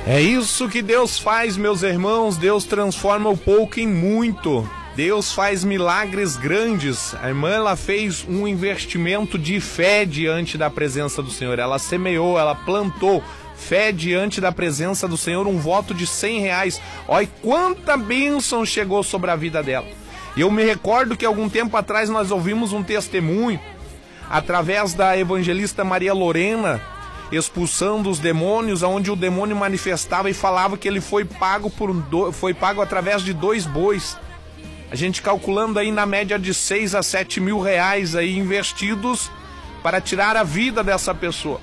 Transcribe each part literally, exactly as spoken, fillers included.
É isso que Deus faz, meus irmãos. Deus transforma o pouco em muito. Deus faz milagres grandes. A irmã, ela fez um investimento de fé diante da presença do Senhor. Ela semeou, ela plantou fé diante da presença do Senhor, um voto de cem reais. Olha quanta bênção chegou sobre a vida dela. E eu me recordo que algum tempo atrás nós ouvimos um testemunho através da evangelista Maria Lorena, expulsando os demônios, onde o demônio manifestava e falava que ele foi pago por do... foi pago através de dois bois. A gente calculando aí na média de seis a sete mil reais aí investidos para tirar a vida dessa pessoa.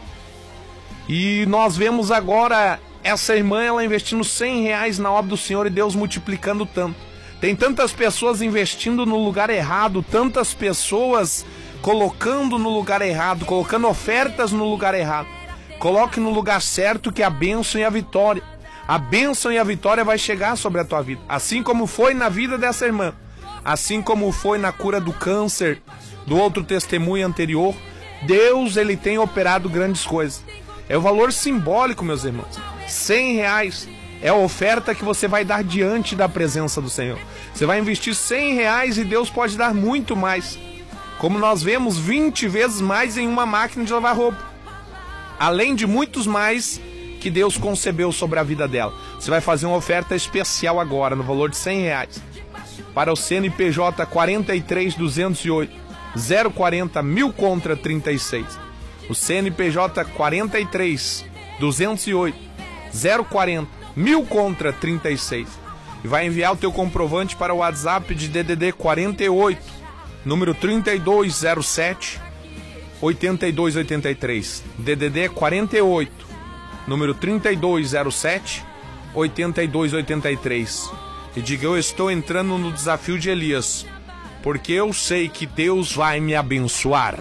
E nós vemos agora essa irmã, ela investindo cem reais na obra do Senhor e Deus multiplicando tanto. Tem tantas pessoas investindo no lugar errado, tantas pessoas colocando no lugar errado, colocando ofertas no lugar errado. Coloque no lugar certo, que a bênção e a vitória, a bênção e a vitória vai chegar sobre a tua vida. Assim como foi na vida dessa irmã, assim como foi na cura do câncer, do outro testemunho anterior, Deus, ele tem operado grandes coisas. É o valor simbólico, meus irmãos. cem reais é a oferta que você vai dar diante da presença do Senhor. Você vai investir cem reais e Deus pode dar muito mais. Como nós vemos, vinte vezes mais em uma máquina de lavar roupa. Além de muitos mais que Deus concebeu sobre a vida dela. Você vai fazer uma oferta especial agora, no valor de cem reais. Para o C N P J quarenta e três, duzentos e oito, zero quarenta, mil contra trinta e seis. O C N P J quarenta e três, duzentos e oito, zero quarenta, mil contra trinta e seis. E vai enviar o teu comprovante para o WhatsApp de D D D quarenta e oito, número trinta e dois zero sete, oitenta e dois oitenta e três. D D D quarenta e oito, número trinta e dois zero sete, oitenta e dois oitenta e três. E diga: eu estou entrando no desafio de Elias, porque eu sei que Deus vai me abençoar.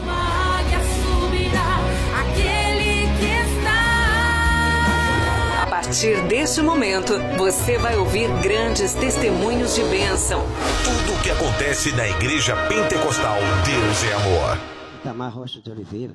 A partir deste momento, você vai ouvir grandes testemunhos de bênção. Tudo o que acontece na Igreja Pentecostal Deus é Amor. Itamar Rocha de Oliveira.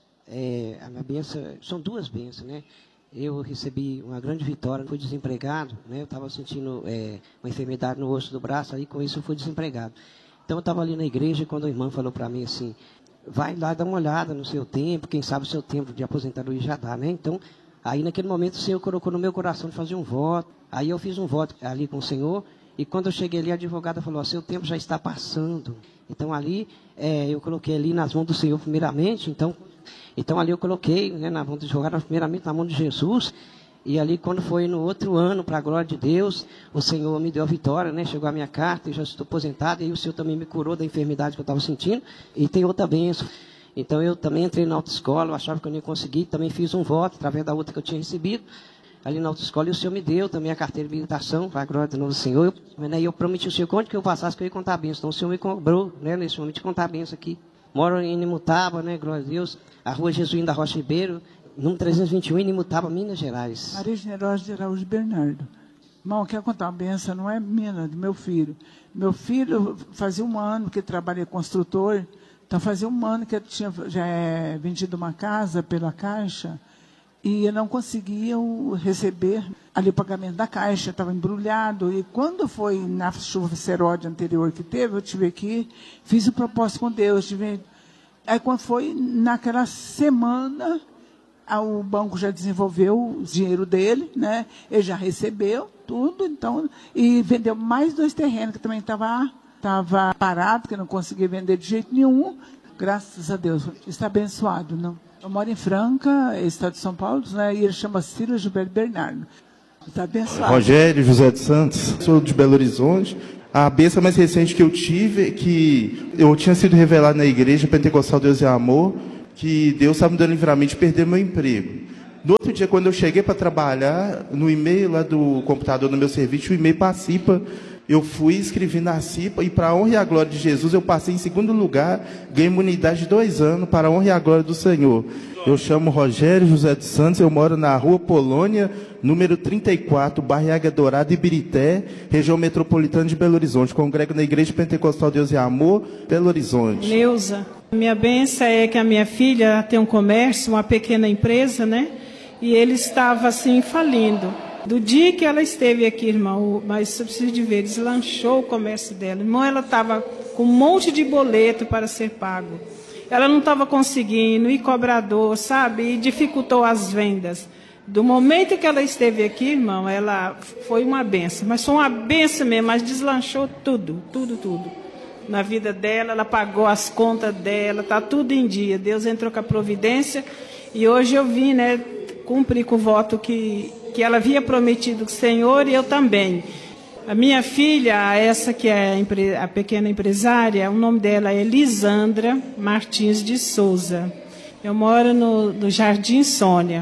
É, a minha bênção, são duas bênçãos, né? Eu recebi uma grande vitória, fui desempregado, né? Eu estava sentindo é, uma enfermidade no osso do braço, aí com isso eu fui desempregado. Então eu estava ali na igreja quando a irmã falou para mim assim: vai lá dar uma olhada no seu tempo, quem sabe o seu tempo de aposentadoria já dá, né? Então, aí naquele momento o Senhor colocou no meu coração de fazer um voto. Aí eu fiz um voto ali com o Senhor, e quando eu cheguei ali, a advogada falou: seu tempo já está passando. Então ali, é, eu coloquei ali nas mãos do Senhor primeiramente, então... Então ali eu coloquei, né, na mão de advogado, primeiramente na mão de Jesus. E ali quando foi no outro ano, para a glória de Deus, o Senhor me deu a vitória, né? Chegou a minha carta, eu já estou aposentado, e o Senhor também me curou da enfermidade que eu estava sentindo. E tem outra bênção. Então eu também entrei na autoescola, eu achava que eu não ia conseguir, também fiz um voto através da outra que eu tinha recebido. Ali na autoescola, e o Senhor me deu também a carteira de habilitação, para a glória do novo Senhor. E né, eu prometi ao Senhor, onde que eu passasse, que eu ia contar a bênção. Então o Senhor me cobrou, né, nesse momento, de contar a bênção aqui. Moro em Inimutába, né, glória a Deus, a rua Jesuíno da Rocha Ribeiro, número trezentos e vinte e um, Inimutába, Minas Gerais. Maria Generosa de Araújo Bernardo. Irmão, quero contar uma benção, não é minha, é do meu filho. Meu filho fazia um ano que trabalha construtor, então fazia um ano que eu tinha já é, vendido uma casa pela Caixa, e eu não conseguia receber ali o pagamento da Caixa, estava embrulhado. E quando foi na chuva seróide anterior que teve, eu tive aqui, fiz o propósito com Deus. Tive... Aí quando foi naquela semana, o banco já desenvolveu o dinheiro dele, né? Ele já recebeu tudo, então, e vendeu mais dois terrenos que também estava tava parado, que não conseguia vender de jeito nenhum. Graças a Deus, está abençoado, não? Eu moro em Franca, estado de São Paulo, né? E ele chama Ciro Gilberto Bernardo. Está abençoado. Rogério José dos Santos, sou de Belo Horizonte. A bênção mais recente que eu tive é que eu tinha sido revelado na Igreja Pentecostal Deus é Amor, que Deus estava me dando livramento de perder meu emprego. No outro dia, quando eu cheguei para trabalhar, no e-mail lá do computador no meu serviço, o e-mail participa. Eu fui, escrevi na CIPA, e para a honra e a glória de Jesus, eu passei em segundo lugar, ganhei imunidade de dois anos, para a honra e a glória do Senhor. Eu chamo Rogério José dos Santos, eu moro na Rua Polônia, número trinta e quatro, bairro Águia Dourada, Ibirité, região metropolitana de Belo Horizonte. Congrego na Igreja Pentecostal Deus e Amor, Belo Horizonte. Neuza, minha bênção é que a minha filha tem um comércio, uma pequena empresa, né? e ele estava assim falindo. Do dia que ela esteve aqui, irmão, mas eu preciso de ver, deslanchou o comércio dela. Irmão, ela estava com um monte de boleto para ser pago. Ela não estava conseguindo, e cobrador, sabe? E dificultou as vendas. Do momento que ela esteve aqui, irmão, ela foi uma benção. Mas foi uma benção mesmo, mas deslanchou tudo, tudo, tudo. Na vida dela, ela pagou as contas dela, está tudo em dia. Deus entrou com a providência. E hoje eu vim, né, cumprir com o voto que, que ela havia prometido com o Senhor, e eu também. A minha filha, essa que é a pequena empresária, o nome dela é Lisandra Martins de Souza. Eu moro no, no Jardim Sônia.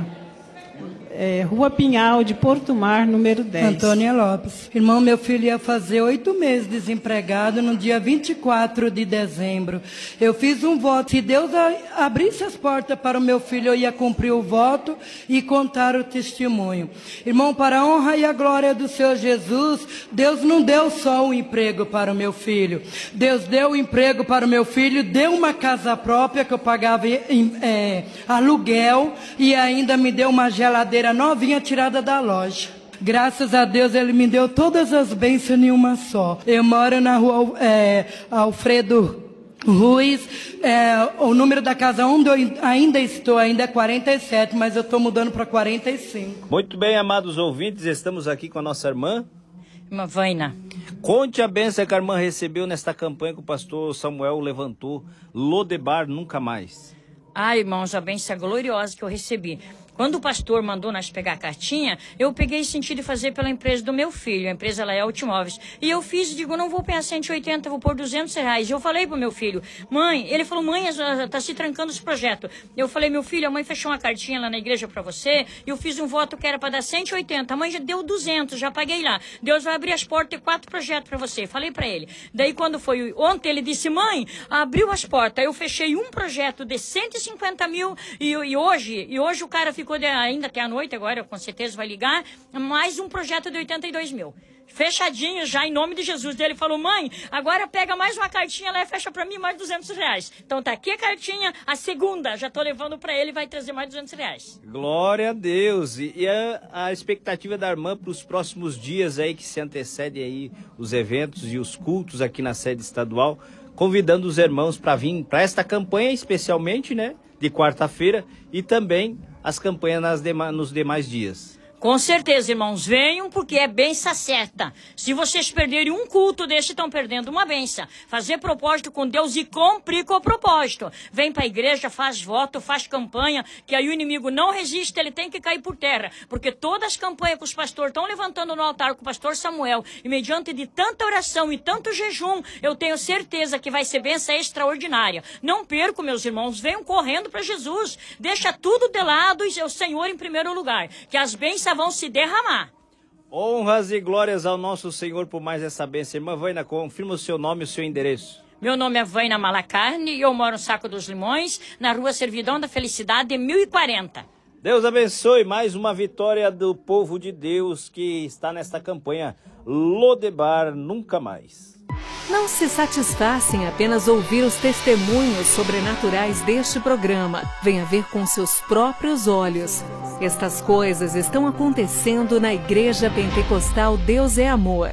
É, Rua Pinhal de Porto Mar, número dez. Antônia Lopes. Irmão, meu filho ia fazer oito meses desempregado no dia vinte e quatro de dezembro. Eu fiz um voto. Se Deus abrisse as portas para o meu filho, eu ia cumprir o voto e contar o testemunho. Irmão, para a honra e a glória do Senhor Jesus, Deus não deu só um emprego para o meu filho. Deus deu um emprego para o meu filho, deu uma casa própria que eu pagava é, aluguel, e ainda me deu uma geladeira novinha tirada da loja. Graças a Deus ele me deu todas as bênçãos em uma só. Eu moro na rua é, Alfredo Ruiz, é, o número da casa onde eu ainda estou ainda é quarenta e sete, mas eu estou mudando para quarenta e cinco. Muito bem, amados ouvintes, estamos aqui com a nossa irmã Irmã Vaina. Conte a bênção que a irmã recebeu nesta campanha que o pastor Samuel levantou, Lodebar Nunca Mais. Ah, irmãos, a bênção gloriosa que eu recebi. Quando o pastor mandou nós pegar a cartinha, eu peguei e senti de fazer pela empresa do meu filho. A empresa ela é Automóveis. E eu fiz e digo, não vou pegar cento e oitenta, vou pôr duzentos reais. E eu falei pro meu filho, mãe, ele falou, mãe, tá se trancando esse projeto. Eu falei, meu filho, a mãe fechou uma cartinha lá na igreja pra você, e eu fiz um voto que era pra dar cento e oitenta. A mãe já deu duzentos, já paguei lá. Deus vai abrir as portas e quatro projetos pra você. Falei pra ele. Daí quando foi ontem, ele disse, mãe, abriu as portas. Eu fechei um projeto de cento e cinquenta mil, e, e hoje, e hoje o cara ficou De, ainda até a noite, agora com certeza vai ligar, mais um projeto de oitenta e dois mil. Fechadinho já, em nome de Jesus. Ele falou, mãe, agora pega mais uma cartinha lá e fecha pra mim mais duzentos reais. Então tá aqui a cartinha, a segunda, já tô levando pra ele e vai trazer mais duzentos reais. Glória a Deus. E, e a, a expectativa da irmã para os próximos dias aí, que se antecedem aí os eventos e os cultos aqui na sede estadual, convidando os irmãos para vir para esta campanha, especialmente, né, de quarta-feira, e também as campanhas nas dema, nos demais dias. Com certeza, irmãos, venham porque é benção certa. Se vocês perderem um culto desse, estão perdendo uma benção. Fazer propósito com Deus e cumprir com o propósito. Vem para a igreja, faz voto, faz campanha, que aí o inimigo não resiste, ele tem que cair por terra. Porque todas as campanhas que os pastores estão levantando no altar com o pastor Samuel, e mediante de tanta oração e tanto jejum, eu tenho certeza que vai ser benção extraordinária. Não percam, meus irmãos, venham correndo para Jesus. Deixa tudo de lado e o Senhor em primeiro lugar. Que as bênçãos vão se derramar. Honras e glórias ao nosso Senhor por mais essa bênção. Irmã Vaina, confirma o seu nome e o seu endereço. Meu nome é Vaina Malacarne e eu moro no Saco dos Limões, na rua Servidão da Felicidade, mil e quarenta. Deus abençoe mais uma vitória do povo de Deus que está nesta campanha Lodebar Nunca Mais. Não se satisfaça em apenas ouvir os testemunhos sobrenaturais deste programa. Venha ver com seus próprios olhos. Estas coisas estão acontecendo na Igreja Pentecostal Deus é Amor.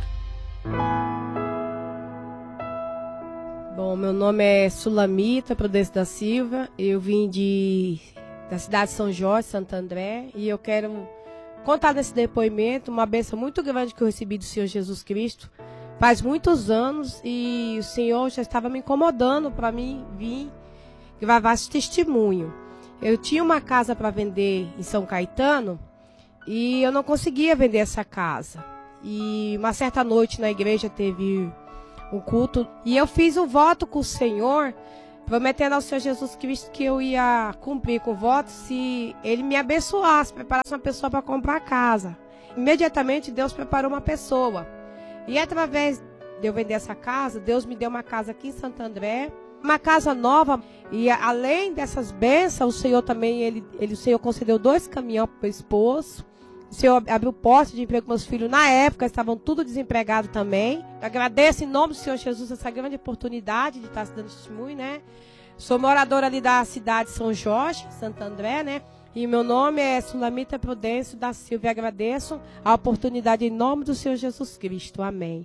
Bom, meu nome é Sulamita Prudêncio da Silva. Eu vim de, da cidade de São Jorge, Santo André. E eu quero contar desse depoimento, uma bênção muito grande que eu recebi do Senhor Jesus Cristo. Faz muitos anos e o Senhor já estava me incomodando para mim vir gravar esse testemunho. Eu tinha uma casa para vender em São Caetano e eu não conseguia vender essa casa. E uma certa noite na igreja teve um culto e eu fiz um voto com o Senhor, prometendo ao Senhor Jesus Cristo que eu ia cumprir com o voto se Ele me abençoasse, preparasse uma pessoa para comprar a casa. Imediatamente Deus preparou uma pessoa. E através de eu vender essa casa, Deus me deu uma casa aqui em Santo André, uma casa nova. E além dessas bênçãos, o Senhor também, ele, ele, o Senhor concedeu dois caminhões para o meu esposo. O Senhor abriu posse de emprego para meus filhos. Na época, estavam tudo desempregados também. Eu agradeço em nome do Senhor Jesus essa grande oportunidade de estar se dando testemunho, né? Sou moradora ali da cidade de São Jorge, Santo André, né? E meu nome é Sulamita Prudêncio da Silva e agradeço a oportunidade em nome do Senhor Jesus Cristo. Amém.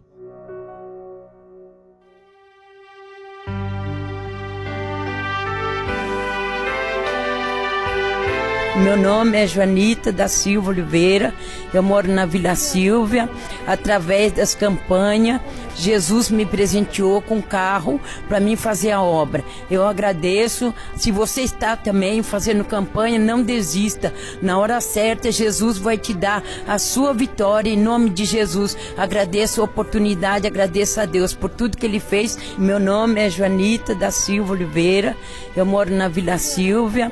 Meu nome é Joanita da Silva Oliveira, eu moro na Vila Silvia. Através das campanhas, Jesus me presenteou com um carro para mim fazer a obra. Eu agradeço. Se você está também fazendo campanha, não desista. Na hora certa, Jesus vai te dar a sua vitória em nome de Jesus. Agradeço a oportunidade, agradeço a Deus por tudo que Ele fez. Meu nome é Joanita da Silva Oliveira, eu moro na Vila Silvia.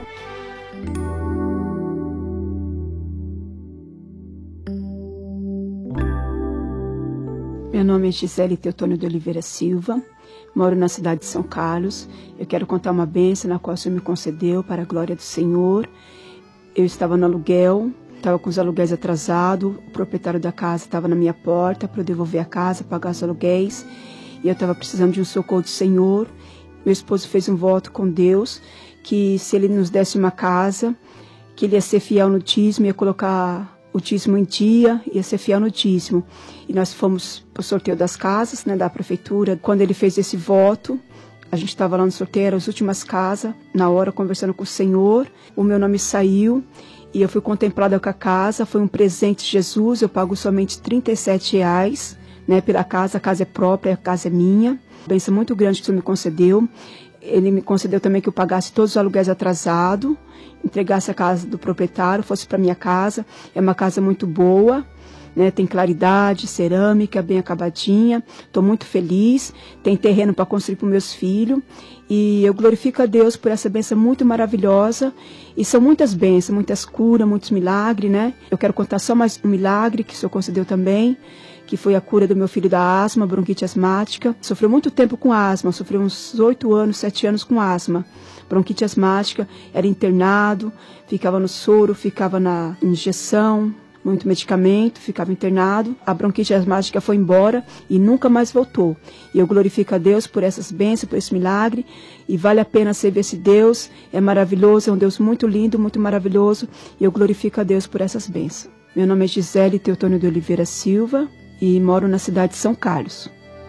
Meu nome é Gisele Teotônio de Oliveira Silva, moro na cidade de São Carlos. Eu quero contar uma bênção na qual o Senhor me concedeu para a glória do Senhor. Eu estava no aluguel, estava com os aluguéis atrasados, o proprietário da casa estava na minha porta para eu devolver a casa, pagar os aluguéis, e eu estava precisando de um socorro do Senhor. Meu esposo fez um voto com Deus, que se ele nos desse uma casa, que ele ia ser fiel no dízimo, ia colocar o dízimo em dia, ia ser fiel no dízimo. E nós fomos para o sorteio das casas, né, da prefeitura. Quando ele fez esse voto, a gente estava lá no sorteio, eram as últimas casas, na hora conversando com o Senhor, o meu nome saiu e eu fui contemplada com a casa. Foi um presente de Jesus, eu pago somente trinta e sete reais, né, pela casa. A casa é própria, a casa é minha. Bênção muito grande que o Senhor me concedeu. Ele me concedeu também que eu pagasse todos os aluguéis atrasados, entregasse a casa do proprietário, fosse para minha casa. É uma casa muito boa, né? Tem claridade, cerâmica, bem acabadinha. Estou muito feliz. Tem terreno para construir para os meus filhos. E eu glorifico a Deus por essa bênção muito maravilhosa. E são muitas bênçãos, muitas curas, muitos milagres, né? Eu quero contar só mais um milagre que o Senhor concedeu também, que foi a cura do meu filho da asma, bronquite asmática. Sofreu muito tempo com asma, sofreu uns oito anos, sete anos com asma. Bronquite asmática, era internado, ficava no soro, ficava na injeção, muito medicamento, ficava internado. A bronquite asmática foi embora e nunca mais voltou. E eu glorifico a Deus por essas bênçãos, por esse milagre. E vale a pena servir esse Deus, é maravilhoso, é um Deus muito lindo, muito maravilhoso. E eu glorifico a Deus por essas bênçãos. Meu nome é Gisele Teotônio de Oliveira Silva e moro na cidade de São Carlos.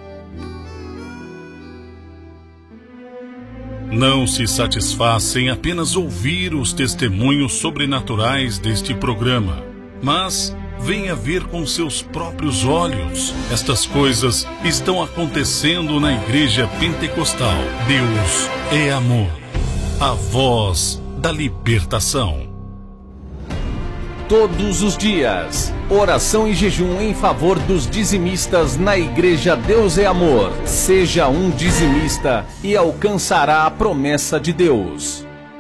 Não se satisfaça em apenas ouvir os testemunhos sobrenaturais deste programa, mas venha ver com seus próprios olhos. Estas coisas estão acontecendo na Igreja Pentecostal. Deus é amor, a voz da libertação. Todos os dias, oração e jejum em favor dos dizimistas na Igreja Deus é Amor. Seja um dizimista e alcançará a promessa de Deus.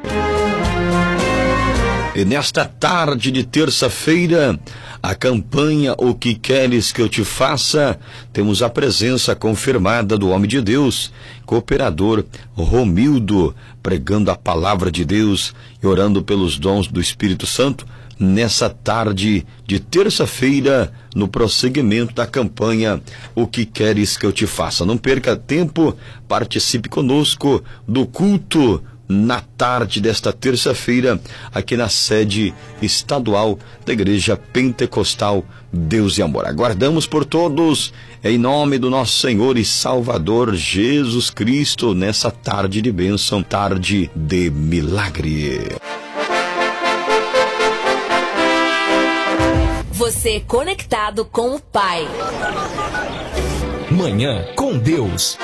E nesta tarde de terça-feira, a campanha O Que Queres Que Eu Te Faça, temos a presença confirmada do homem de Deus, cooperador Romildo, pregando a palavra de Deus e orando pelos dons do Espírito Santo, nessa tarde de terça-feira, no prosseguimento da campanha O Que Queres Que Eu Te Faça. Não perca tempo, participe conosco do culto na tarde desta terça-feira, aqui na sede estadual da Igreja Pentecostal Deus e Amor. Aguardamos por todos, em nome do nosso Senhor e Salvador Jesus Cristo, nessa tarde de bênção, tarde de milagre. Você conectado com o Pai. Manhã com Deus.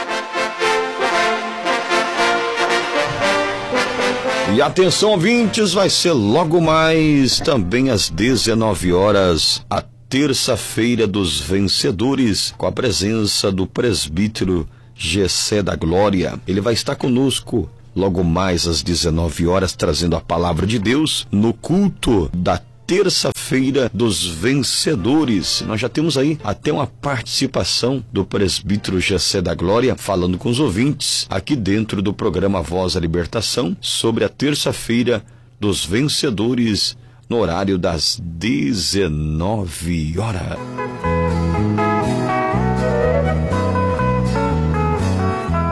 E atenção, ouvintes, vai ser logo mais, também às dezenove horas, a terça-feira dos vencedores, com a presença do presbítero Gessé da Glória. Ele vai estar conosco logo mais às dezenove horas, trazendo a palavra de Deus no culto da terça-feira dos vencedores. Nós já temos aí até uma participação do presbítero Gessé da Glória falando com os ouvintes aqui dentro do programa Voz da Libertação sobre a terça-feira dos vencedores no horário das dezenove horas.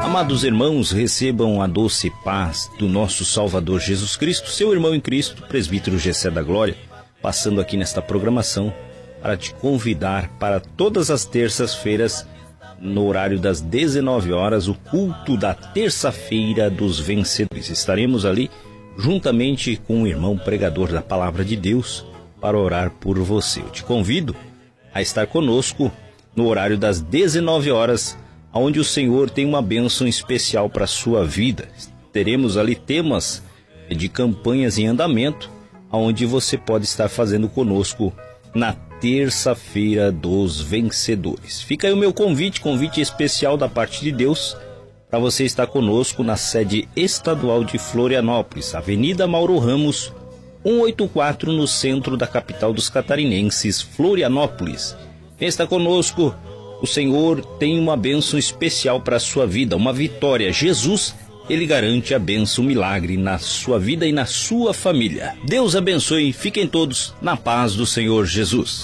Amados irmãos, recebam a doce paz do nosso Salvador Jesus Cristo, seu irmão em Cristo, presbítero Gessé da Glória, passando aqui nesta programação para te convidar para todas as terças-feiras, no horário das dezenove horas, o culto da terça-feira dos vencedores. Estaremos ali juntamente com o irmão pregador da Palavra de Deus para orar por você. Eu te convido a estar conosco no horário das dezenove horas, onde o Senhor tem uma bênção especial para a sua vida. Teremos ali temas de campanhas em andamento, onde você pode estar fazendo conosco na terça-feira dos vencedores. Fica aí o meu convite, convite especial da parte de Deus, para você estar conosco na sede estadual de Florianópolis, Avenida Mauro Ramos, cento e oitenta e quatro, no centro da capital dos catarinenses, Florianópolis. Quem está conosco, o Senhor tem uma bênção especial para a sua vida, uma vitória. Jesus, Ele garante a bênção, o milagre na sua vida e na sua família. Deus abençoe, fiquem todos na paz do Senhor Jesus.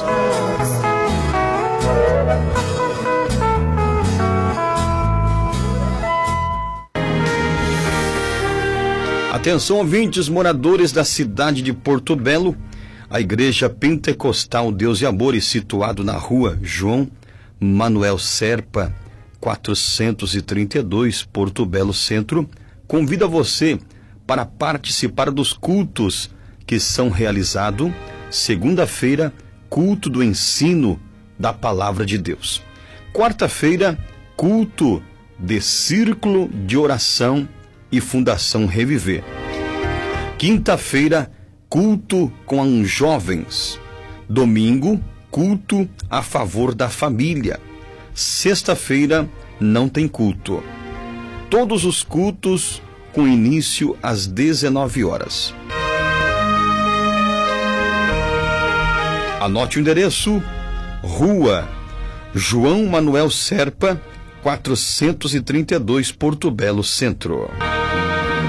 Atenção, ouvintes, moradores da cidade de Porto Belo. A Igreja Pentecostal Deus e Amor, situado na rua João Manuel Serpa, quatrocentos e trinta e dois, Porto Belo Centro, convida você para participar dos cultos que são realizados segunda-feira, culto do ensino da Palavra de Deus. Quarta-feira, culto de círculo de oração e Fundação Reviver. Quinta-feira, culto com os jovens. Domingo, culto a favor da família. Sexta-feira não tem culto. Todos os cultos com início às dezenove horas. Anote o endereço: Rua João Manuel Serpa, quatrocentos e trinta e dois, Porto Belo Centro.